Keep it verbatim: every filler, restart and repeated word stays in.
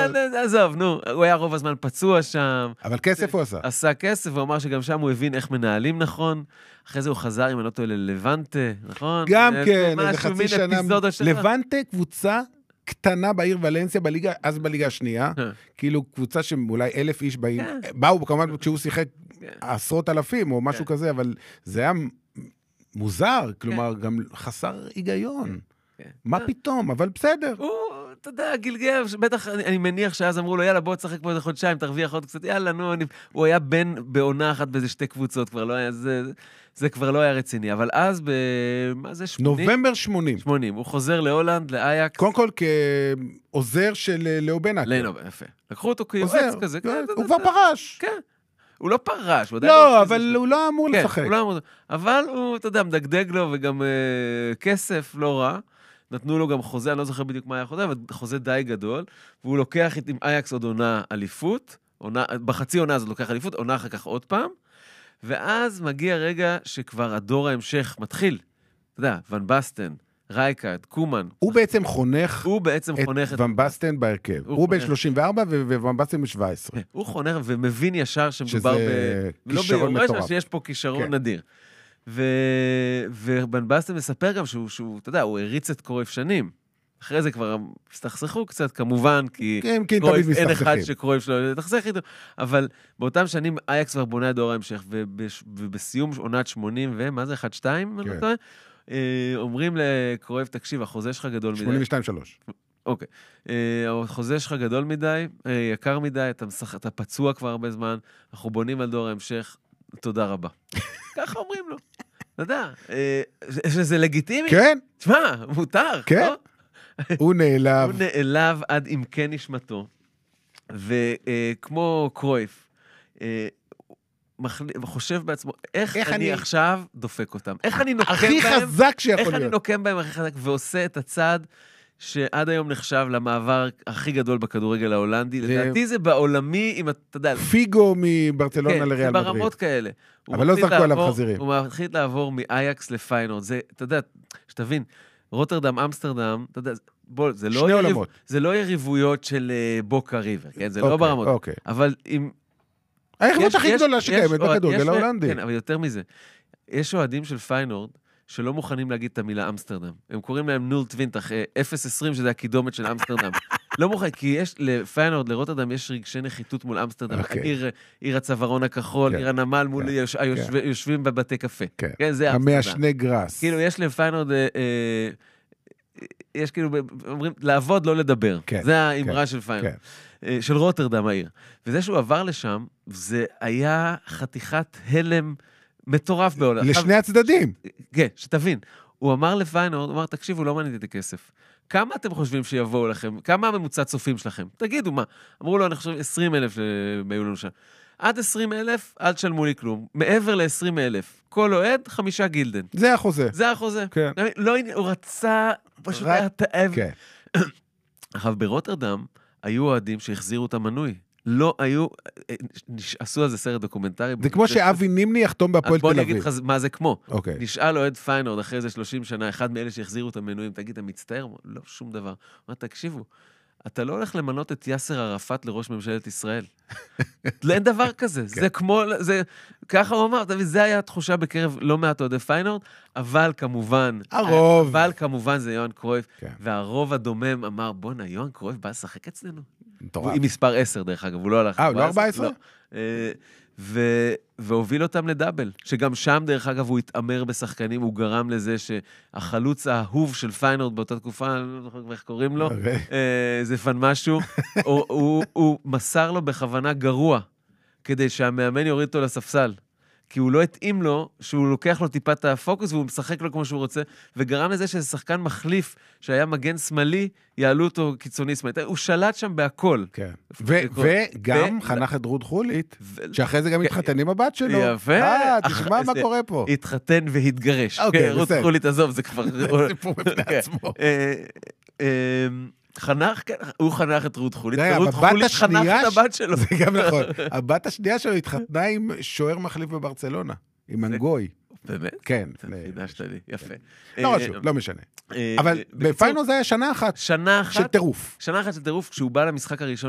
עזוב, נו, הוא היה רוב הזמן פצוע שם. אבל כסף הוא עשה. עשה כסף, הוא אמר שגם שם הוא הבין איך מנהלים נכון. אחרי זה הוא חזר, אם אני לא טועה, ללבנטה, נכון? גם כן, איזה חצי שנה. לבנטה קבוצה קטנה בעיר ולנסיה, אז בליגה השנייה, כאילו קבוצה שאולי אלף איש באו, כמובן כשהוא שיחק עשרות אלפים או משהו כזה, אבל זה היה מוזר, כלומר גם חסר היגיון. מה פתאום? אבל בסדר. הוא, אתה יודע, גלגל, בטח אני מניח שאז אמרו לו, יאללה, בוא תשחק פה איזה חודשיים, תרוויח עוד קצת, יאללה, נו, הוא היה בן בעונה אחת באיזה שתי קבוצות, כבר לא היה, זה, זה כבר לא היה רציני, אבל אז, ב... מה זה, שמונים? נובמבר שמונים. שמונים, הוא חוזר להולנד, לאייקס. קודם כל כעוזר של לאו בנאקר. לאו, יפה. לקחו אותו כיועץ כזה. הוא כבר פרש. כן. הוא לא פרש. לא, אבל הוא לא אמור לשחק. אבל הוא, אתה יודע, מדגדג לו, וגם כסף לא רע. נתנו לו גם חוזה, אני לא זוכר בדיוק מה היה חוזה, אבל חוזה די גדול, והוא לוקח עם אייקס עוד עונה אליפות, עונה, בחצי עונה הזאת לוקח אליפות, עונה אחר כך עוד פעם, ואז מגיע רגע שכבר הדור ההמשך מתחיל. אתה יודע, ון בסטן, רייקארד, קומן. הוא בעצם חונך, הוא בעצם חונך את ון בסטן בהרכב. הוא, הוא בן שלושים וארבע וון בסטן ב-שבע עשרה. הוא חונך ומבין ישר שמדובר ב... כישרון לא מטורף. שיש פה כישרון כן. נדיר. ובן בסטן מספר גם שהוא, שהוא, אתה יודע, הוא הריץ את קרויף שנים. אחרי זה כבר הסתכסכו קצת, כמובן, כי כן, כן, קרויף אין אחד שקרויף שלו לתחסך איתו, אבל באותם שנים אייקס כבר בונה דור ההמשך, ובסיום עונת שמונים, ומה זה, אחד שתיים? כן. אומרים לקרויף, תקשיב, החוזה שלך גדול מדי. שמונים ושתיים שלוש. אוקיי. החוזה שלך גדול מדי, יקר מדי, אתה, משח... אתה פצוע כבר הרבה זמן, אנחנו בונים על דור ההמשך, תודה רבה. ככה אומרים לו. אתה יודע, שזה לגיטימי? כן. תשמע, מותר. כן. הוא נעלב. הוא נעלב עד עמקי נשמתו, וכמו קרויף, חושב בעצמו, איך אני עכשיו דופק אותם? איך אני נוקם בהם? הכי חזק שיכול להיות. איך אני נוקם בהם הכי חזק, ועושה את הצעד שעד היום נחשב למעבר הכי גדול בכדורגל ההולנדי. לדעתי זה בעולמי, אם אתה יודע... פיגו מברצלונה לריאל מדריד. כן, ברמות כאלה. אבל לא זרקו עליו חזירים. הוא מתחיל לעבור מאייקס לפיינורד. זה, אתה יודע, שתבין, רוטרדם, אמסטרדם, אתה יודע, בוא, זה לא... שני עולמות. זה לא יריבויות של בוקה ריבר, כן? זה לא ברמות. אבל אם... היריבות הכי גדולה שקיימת בכדורגל ההולנדי. כן, אבל יותר מזה. יש אוהדים של פיינורד, שלא מוכנים להגיד את המילה אמסטרדם. הם קוראים להם נול טווינטח, אפס עשרים, שזה הקידומת של אמסטרדם. לא מוכן, כי יש לפיינורד, לרוטרדם, יש רגשי נחיתות מול אמסטרדם. עיר הצווארון הכחול, עיר הנמל, מול יושבים בבתי קפה. כן, זה אמסטרדם. המעשני גרס. כאילו, יש לפיינורד, יש כאילו, אומרים, לעבוד, לא לדבר. זה האמרה של פיינורד. של רוטרדם, העיר. וזה שהוא עבר לשם, זה היה חתיכת הלם מטורף בעולם. לשני הצדדים. כן, שתבין. הוא אמר לפיינורד, הוא אמר, תקשיבו, לא מעניין את הכסף. כמה אתם חושבים שיבואו לכם? כמה הממוצע צופים שלכם? תגידו מה. אמרו לו, אני חושב עשרים אלף שהיו לנו שם. עד עשרים אלף, אל תשלמו לי כלום. מעבר ל-עשרים אלף. כל אוהד, חמישה גילדן. זה החוזה. זה החוזה. כן. לא, הוא רצה, פשוט היה תאב. כן. עכשיו, ברוטרדם, היו אוהדים שהחזירו את המנוי. לא היו, עשו על זה סרט דוקומנטרי. זה כמו שאבי נימני יחתום בהפועל תל אביב. בוא נגיד לך מה זה כמו. נשאל אוהד פיינורד אחרי זה שלושים שנה, אחד מאלה שהחזירו את המנויים, תגיד, אתה מצטער? לא, שום דבר. אומר, תקשיבו, אתה לא הולך למנות את יאסר ערפאת לראש ממשלת ישראל. אין דבר כזה. זה כמו, זה, ככה הוא אמר, זה היה התחושה בקרב לא מעט אוהדי פיינורד, אבל כמובן, הרוב. אבל כמובן זה יוהאן קרויף, והרוב הדומם אמר, בוא'נה, יוהאן קרויף בא לשחק אצלנו. עם מספר עשר, דרך אגב, הוא לא הלך. אה, הוא לא ארבע עשרה? והוביל אותם לדאבל, שגם שם, דרך אגב, הוא התאמר בשחקנים, הוא גרם לזה שהחלוץ האהוב של פיינורד באותה תקופה, אני לא זוכר איך קוראים לו, זה פן משהו, הוא מסר לו בכוונה גרוע, כדי שהמאמן יוריד אותו לספסל. כי הוא לא התאים לו, שהוא לוקח לו טיפת הפוקוס, והוא משחק לו כמו שהוא רוצה, וגרם לזה שזה שחקן מחליף, שהיה מגן שמאלי, יעלו אותו קיצוני שמאלי. הוא שלט שם בהכל. כן. וגם חנך את רות חולית, שאחרי זה גם התחתן עם הבת שלו. יפה. אה, תשמע מה קורה פה. התחתן והתגרש. אוקיי, רות חולית, עזוב, זה כבר... זה סיפור בפני עצמו. חנך, הוא חנך את רות חולית, ורות חולית חנך את הבת שלו. זה גם נכון. הבת השנייה שלו התחתנה עם שוער מחליף בברצלונה, עם מנגוי. באמת? כן. חידשת לי, יפה. לא חשוב, לא משנה. אבל בפיינורד זה היה שנה אחת. שנה אחת. של טירוף. שנה אחת של טירוף, כשהוא בא למשחק הראשון,